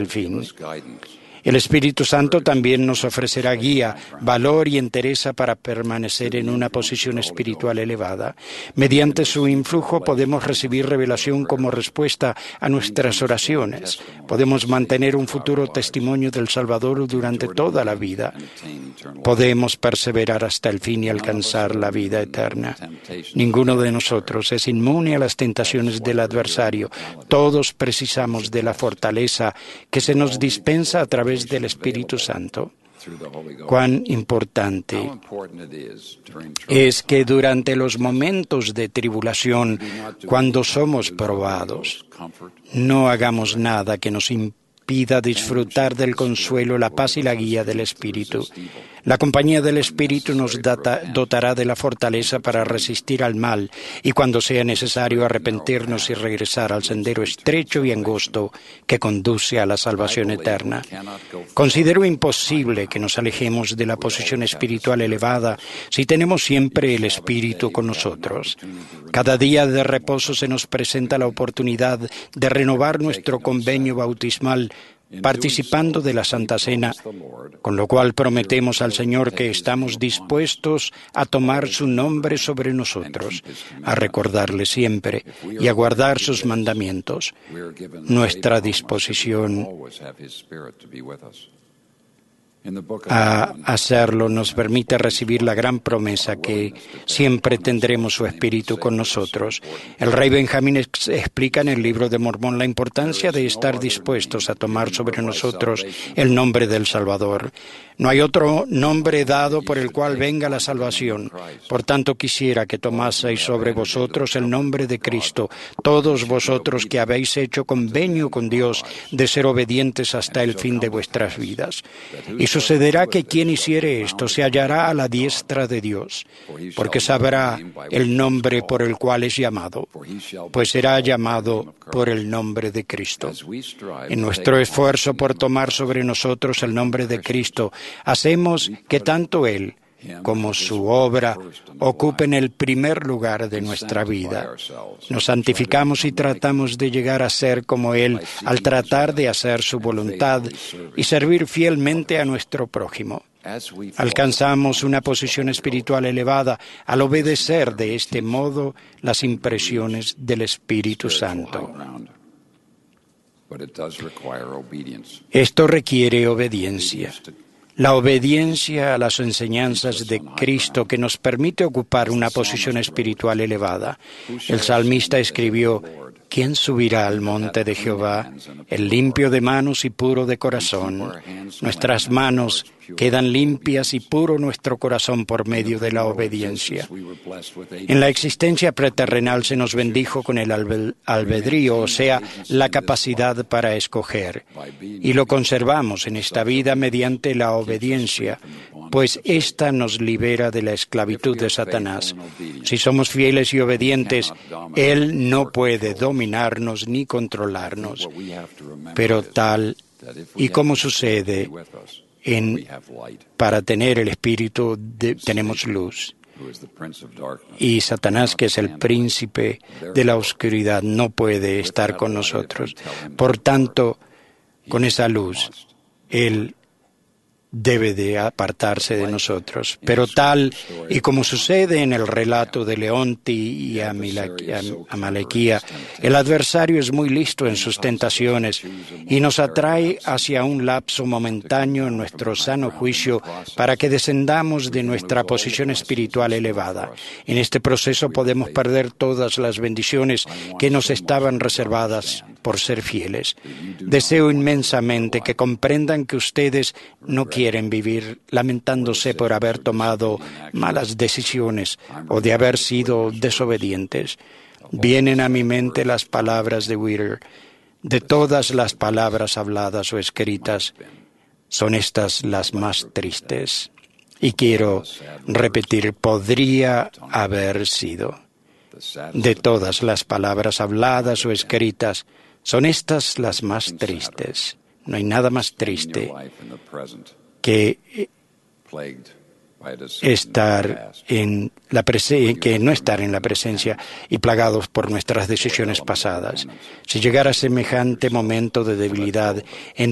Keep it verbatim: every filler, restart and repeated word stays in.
el fin. El Espíritu Santo también nos ofrecerá guía, valor y entereza para permanecer en una posición espiritual elevada. Mediante su influjo podemos recibir revelación como respuesta a nuestras oraciones. Podemos mantener un futuro testimonio del Salvador durante toda la vida. Podemos perseverar hasta el fin y alcanzar la vida eterna. Ninguno de nosotros es inmune a las tentaciones del adversario. Todos precisamos de la fortaleza que se nos dispensa a través del Espíritu Santo. Cuán importante es que durante los momentos de tribulación, cuando somos probados, no hagamos nada que nos impida disfrutar del consuelo, la paz y la guía del Espíritu. La compañía del Espíritu nos data, dotará de la fortaleza para resistir al mal y cuando sea necesario arrepentirnos y regresar al sendero estrecho y angosto que conduce a la salvación eterna. Considero imposible que nos alejemos de la posición espiritual elevada si tenemos siempre el Espíritu con nosotros. Cada día de reposo se nos presenta la oportunidad de renovar nuestro convenio bautismal participando de la Santa Cena, con lo cual prometemos al Señor que estamos dispuestos a tomar su nombre sobre nosotros, a recordarle siempre y a guardar sus mandamientos. Nuestra disposición a hacerlo nos permite recibir la gran promesa que siempre tendremos su Espíritu con nosotros. El rey Benjamín ex- explica en el libro de Mormón la importancia de estar dispuestos a tomar sobre nosotros el nombre del Salvador. No hay otro nombre dado por el cual venga la salvación. Por tanto, quisiera que tomaseis sobre vosotros el nombre de Cristo, todos vosotros que habéis hecho convenio con Dios de ser obedientes hasta el fin de vuestras vidas. Y sucederá que quien hiciere esto se hallará a la diestra de Dios, porque sabrá el nombre por el cual es llamado, pues será llamado por el nombre de Cristo. En nuestro esfuerzo por tomar sobre nosotros el nombre de Cristo, hacemos que tanto Él como su obra ocupen el primer lugar de nuestra vida. Nos santificamos y tratamos de llegar a ser como Él al tratar de hacer su voluntad y servir fielmente a nuestro prójimo. Alcanzamos una posición espiritual elevada al obedecer de este modo las impresiones del Espíritu Santo. Esto requiere obediencia. La obediencia a las enseñanzas de Cristo que nos permite ocupar una posición espiritual elevada. El salmista escribió: ¿quién subirá al monte de Jehová? El limpio de manos y puro de corazón. Nuestras manos quedan limpias y puro nuestro corazón por medio de la obediencia. En la existencia preterrenal se nos bendijo con el albedrío, o sea, la capacidad para escoger. Y lo conservamos en esta vida mediante la obediencia, pues ésta nos libera de la esclavitud de Satanás. Si somos fieles y obedientes, Él no puede dominarnos ni controlarnos. Pero tal y como sucede en, para tener el Espíritu de, tenemos luz. Y Satanás, que es el príncipe de la oscuridad, no puede estar con nosotros. Por tanto, con esa luz, Él debe de apartarse de nosotros. Pero tal y como sucede en el relato de Leonti y Amalequía, el adversario es muy listo en sus tentaciones y nos atrae hacia un lapso momentáneo en nuestro sano juicio para que descendamos de nuestra posición espiritual elevada. En este proceso podemos perder todas las bendiciones que nos estaban reservadas por ser fieles. Deseo inmensamente que comprendan que ustedes no quieren vivir lamentándose por haber tomado malas decisiones o de haber sido desobedientes. Vienen a mi mente las palabras de Whittier: de todas las palabras habladas o escritas, son estas las más tristes. Y quiero repetir, podría haber sido. De todas las palabras habladas o escritas, son estas las más tristes. No hay nada más triste que estar en la prese- que no estar en la presencia y plagados por nuestras decisiones pasadas. Si llegara semejante momento de debilidad,